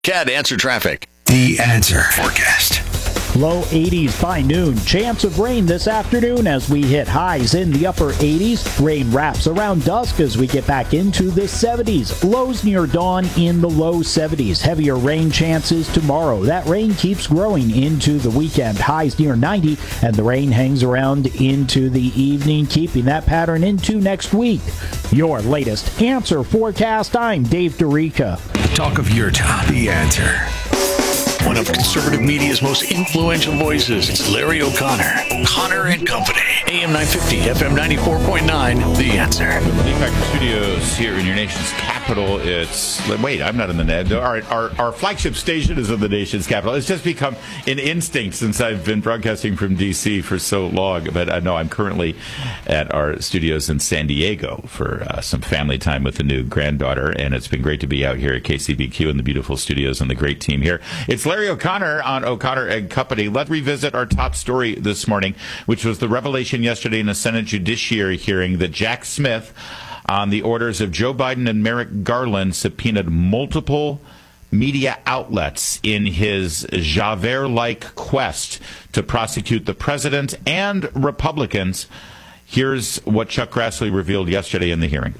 CAD Answer Traffic. The Answer Forecast. Low 80s by noon. Chance of rain this afternoon as we hit highs in the upper 80s. Rain wraps around dusk as we get back into the 70s. Lows near dawn in the low 70s. Heavier rain chances tomorrow. That rain keeps growing into the weekend. Highs near 90, and the rain hangs around into the evening, keeping that pattern into next week. Your latest Answer Forecast. I'm Dave DeRica. Talk of your town. The Answer. One of conservative media's most influential voices. It's Larry O'Connor. Connor and Company. AM 950, FM 94.9. The Answer. The Factor Studios here in your nation's capital. Wait, I'm not in the net. Our flagship station is in the nation's capital. It's just become an instinct since I've been broadcasting from D.C. for so long. But no, I'm currently at our studios in San Diego for some family time with the new granddaughter. And it's been great to be out here at KCBQ in the beautiful studios and the great team here. It's Larry O'Connor on O'Connor and Company. Let's revisit our top story this morning, which was the revelation yesterday in a Senate Judiciary hearing that Jack Smith, on the orders of Joe Biden and Merrick Garland, subpoenaed multiple media outlets in his Javert-like quest to prosecute the president and Republicans. Here's what Chuck Grassley revealed yesterday in the hearing.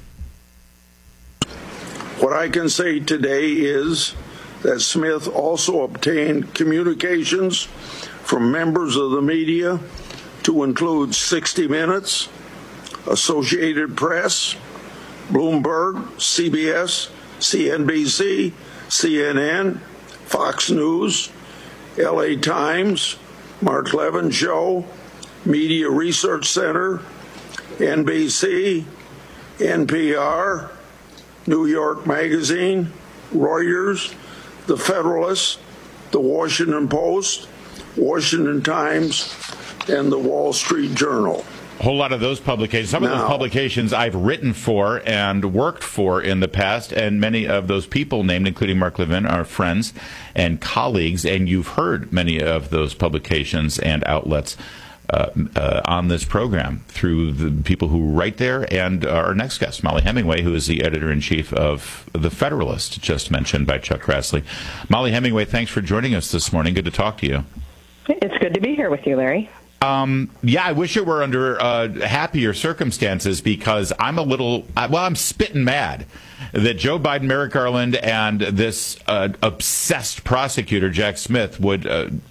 What I can say today is that Smith also obtained communications from members of the media to include 60 Minutes, Associated Press, Bloomberg, CBS, CNBC, CNN, Fox News, LA Times, Mark Levin Show, Media Research Center, NBC, NPR, New York Magazine, Reuters, The Federalist, The Washington Post, Washington Times, and The Wall Street Journal. A whole lot of those publications. Some of those publications I've written for and worked for in the past, and many of those people named, including Mark Levin, are friends and colleagues, and you've heard many of those publications and outlets on this program through the people who write there, and our next guest, Mollie Hemingway, who is the editor-in-chief of The Federalist, just mentioned by Chuck Grassley. Mollie Hemingway, thanks for joining us this morning. Good to talk to you. It's good to be here with you, Larry. Yeah, I wish it were under happier circumstances, because I'm I'm spitting mad that Joe Biden, Merrick Garland, and this obsessed prosecutor, Jack Smith, would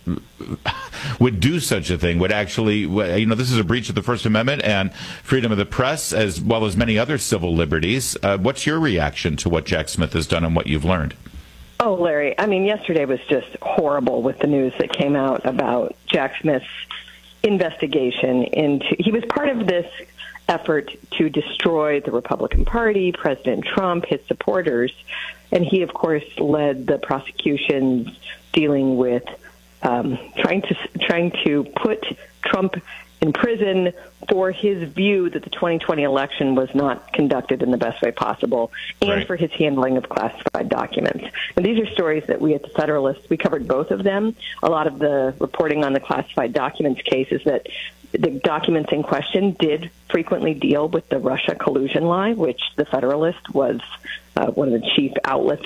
do such a thing, would actually, this is a breach of the First Amendment and freedom of the press, as well as many other civil liberties. What's your reaction to what Jack Smith has done and what you've learned? Oh, Larry, yesterday was just horrible with the news that came out about Jack Smith's investigation he was part of this effort to destroy the Republican Party, President Trump, his supporters, and he, of course, led the prosecutions dealing with trying to put Trump in prison for his view that the 2020 election was not conducted in the best way possible, and for his handling of classified documents. And these are stories that we at the Federalist, we covered both of them. A lot of the reporting on the classified documents case is that the documents in question did frequently deal with the Russia collusion lie, which the Federalist was one of the chief outlets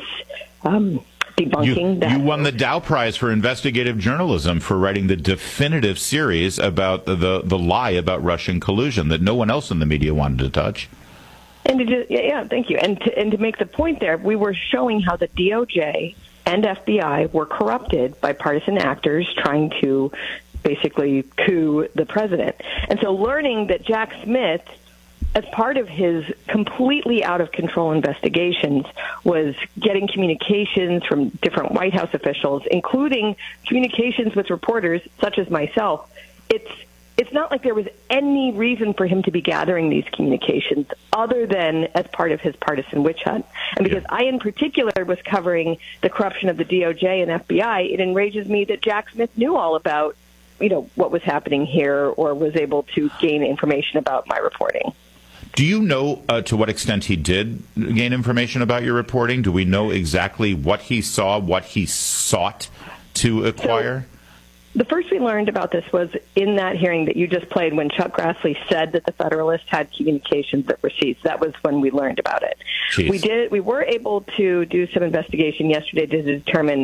debunking that. You won the Dow Prize for investigative journalism for writing the definitive series about the lie about Russian collusion that no one else in the media wanted to touch. And thank you. And to make the point there, we were showing how the DOJ and FBI were corrupted by partisan actors trying to basically coup the president. And so learning that Jack Smith, as part of his completely out-of-control investigations, was getting communications from different White House officials, including communications with reporters such as myself. It's not like there was any reason for him to be gathering these communications other than as part of his partisan witch hunt. And because I, in particular, was covering the corruption of the DOJ and FBI, it enrages me that Jack Smith knew all about, what was happening here, or was able to gain information about my reporting. Do you know to what extent he did gain information about your reporting? Do we know exactly what he saw, what he sought to acquire? The first we learned about this was in that hearing that you just played when Chuck Grassley said that the Federalist had communications that were seized. That was when we learned about it. Jeez. We were able to do some investigation yesterday to determine